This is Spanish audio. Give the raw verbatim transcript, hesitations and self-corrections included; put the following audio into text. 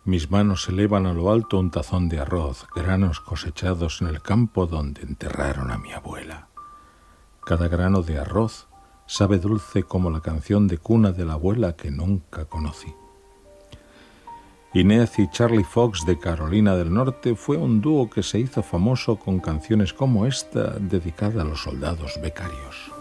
Mis manos elevan a lo alto un tazón de arroz, granos cosechados en el campo donde enterraron a mi abuela. Cada grano de arroz sabe dulce como la canción de cuna de la abuela que nunca conocí. Inez y Charlie Fox de Carolina del Norte fue un dúo que se hizo famoso con canciones como esta dedicada a los soldados becarios.